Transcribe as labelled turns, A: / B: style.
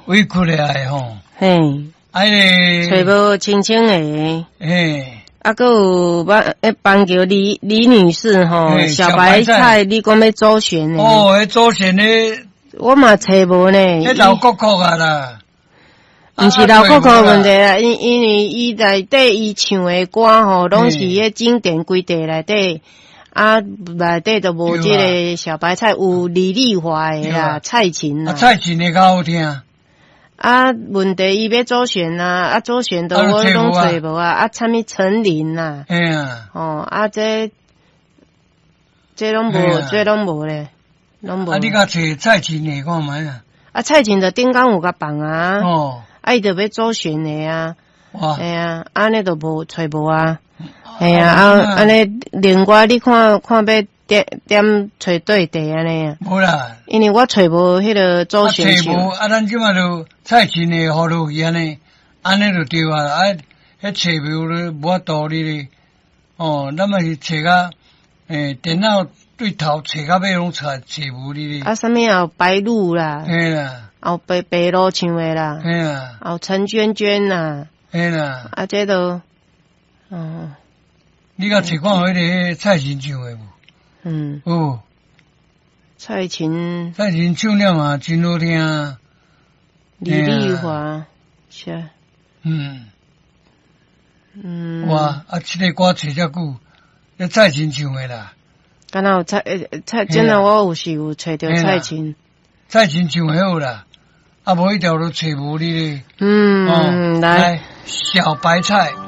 A: 委屈来吼。
B: 嘿，
A: 哎嘞，
B: 找无清清的。
A: 嘿，
B: 啊，还有帮叫李女士吼，小白菜，你讲要周旋的。
A: 哦，迄周旋的，
B: 我嘛找无呢。
A: 迄老国国啊啦。
B: 毋是老国国问题啦，因为伊内底伊唱的歌吼，拢是迄经典规地内底，啊内底都无即个小白菜，有李丽华的啦，蔡琴啦。
A: 蔡琴的较好听。
B: 啊，问题伊要周旋啊，啊周旋都我拢找无啊，啊啥物陈琳呐。
A: 哎呀。
B: 哦，啊这拢无，这拢无咧，拢无。
A: 啊，你甲找蔡琴的看卖啊？
B: 啊，蔡琴就顶工有甲放啊。
A: 哦。
B: 啊，伊就要周旋的啊，哎呀，安尼都无找无啊，哎呀，啊，安尼另外你看要点找对地安尼啊？
A: 无啦，
B: 因为我找无迄个周旋唱。
A: 找无啊，咱即马就蔡琴的好落去安尼就对啊，啊，迄找无咧无法度你咧，哦，咱嘛是找甲电脑对头找甲尾拢找无你咧。
B: 啊，啥物啊？白鹿啦。
A: 嘿啦。
B: 白鹿唱的啦，
A: 嘿啦，
B: 陈娟娟啦，
A: 嘿啦，
B: 啊，这都，
A: 你甲找看迄个蔡琴唱的无？哦，
B: 蔡琴
A: 唱了嘛，真好听。
B: 李丽华，是。
A: 哇，啊，这个歌找遮久，那蔡琴唱的啦。
B: 敢若有真的我有找着蔡琴。
A: 蔡琴唱的好啦。啊，无一条都找无你咧。
B: 来，
A: 小白菜。